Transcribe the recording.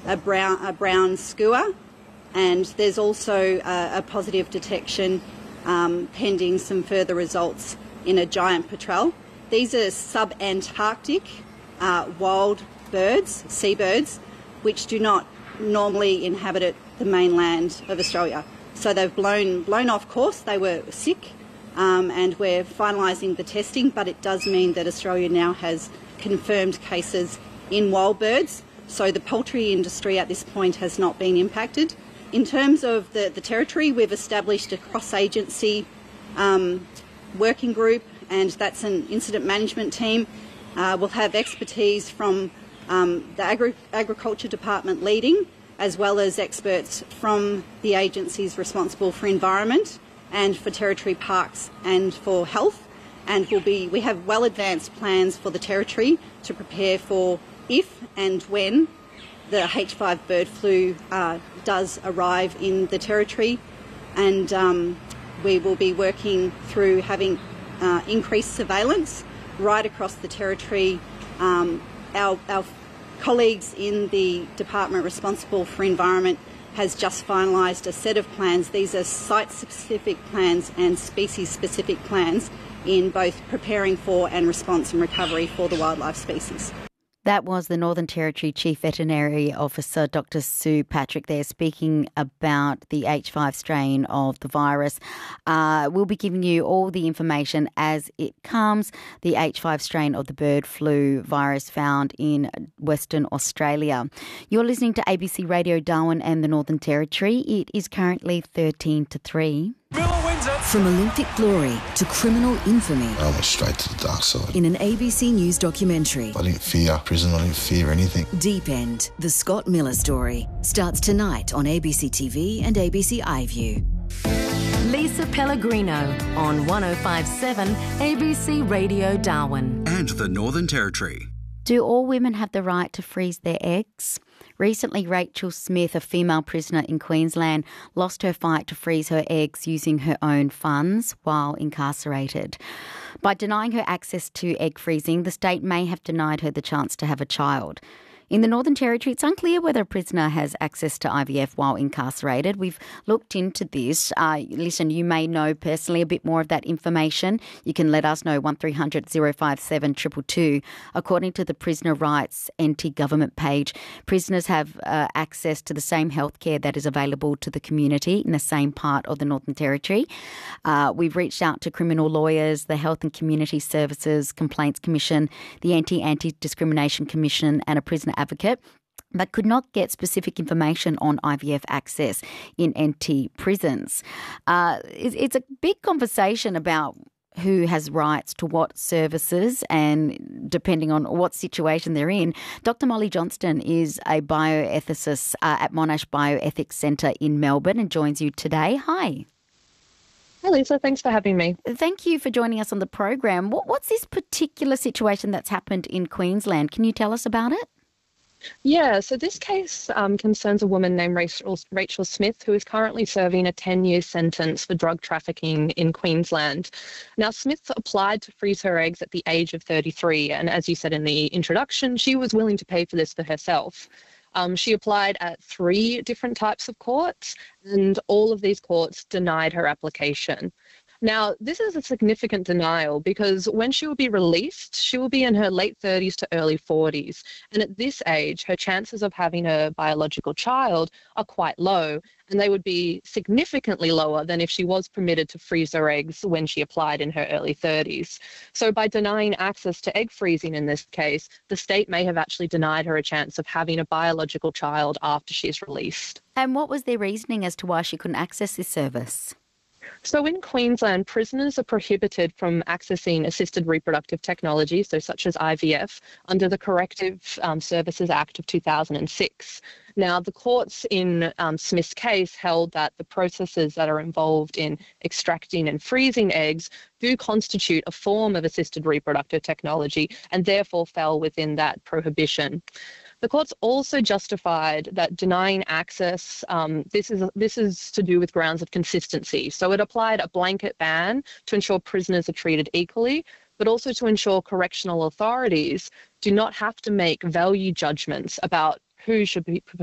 a brown skua, and there's also a positive detection pending some further results in a giant petrel. These are sub-Antarctic wild birds, seabirds, which do not normally inhabit the mainland of Australia. So they've blown off course. They were sick, and we're finalising the testing, but it does mean that Australia now has confirmed cases in wild birds. So the poultry industry at this point has not been impacted. In terms of the territory, we've established a cross-agency working group, and that's an incident management team. We'll have expertise from the Agriculture Department leading, as well as experts from the agencies responsible for environment and for territory parks and for health. And we have well advanced plans for the territory to prepare for if and when the H5 bird flu does arrive in the territory. And we will be working through having increased surveillance right across the territory. Our colleagues in the department responsible for environment has just finalised a set of plans. These are site-specific plans and species-specific plans in both preparing for and response and recovery for the wildlife species. That was the Northern Territory Chief Veterinary Officer, Dr. Sue Patrick, there speaking about the H5 strain of the virus. We'll be giving you all the information as it comes. The H5 strain of the bird flu virus found in Western Australia. You're listening to ABC Radio Darwin and the Northern Territory. It is currently 13-3. From Olympic glory to criminal infamy. I went straight to the dark side. In an ABC News documentary. I didn't fear prison, I didn't fear anything. Deep End, the Scott Miller story, starts tonight on ABC TV and ABC iView. Lisa Pellegrino on 105.7 ABC Radio Darwin. And the Northern Territory. Do all women have the right to freeze their eggs? Recently, Rachel Smith, a female prisoner in Queensland, lost her fight to freeze her eggs using her own funds while incarcerated. By denying her access to egg freezing, the state may have denied her the chance to have a child. In the Northern Territory, it's unclear whether a prisoner has access to IVF while incarcerated. We've looked into this. Listen, you may know personally a bit more of that information. You can let us know, 1300 057 222. According to the Prisoner Rights NT government page, prisoners have access to the same healthcare that is available to the community in the same part of the Northern Territory. We've reached out to criminal lawyers, the Health and Community Services Complaints Commission, the Anti-Discrimination Commission and a prisoner advocate, but could not get specific information on IVF access in NT prisons. It's a big conversation about who has rights to what services and depending on what situation they're in. Dr. Molly Johnston is a bioethicist at Monash Bioethics Centre in Melbourne and joins you today. Hi. Hi, Lisa. Thanks for having me. Thank you for joining us on the program. What's this particular situation that's happened in Queensland? Can you tell us about it? Yeah, so this case concerns a woman named Rachel Smith, who is currently serving a 10-year sentence for drug trafficking in Queensland. Now, Smith applied to freeze her eggs at the age of 33, and as you said in the introduction, she was willing to pay for this for herself. She applied at 3 different types of courts, and all of these courts denied her application. Now, this is a significant denial because when she will be released, she will be in her late 30s to early 40s. And at this age, her chances of having a biological child are quite low, and they would be significantly lower than if she was permitted to freeze her eggs when she applied in her early 30s. So by denying access to egg freezing in this case, the state may have actually denied her a chance of having a biological child after she's released. And what was their reasoning as to why she couldn't access this service? So in Queensland, prisoners are prohibited from accessing assisted reproductive technology, so such as IVF, under the Corrective Services Act of 2006. Now, the courts in Smith's case held that the processes that are involved in extracting and freezing eggs do constitute a form of assisted reproductive technology and therefore fell within that prohibition. The courts also justified that denying access, this is to do with grounds of consistency. So it applied a blanket ban to ensure prisoners are treated equally, but also to ensure correctional authorities do not have to make value judgments about who should be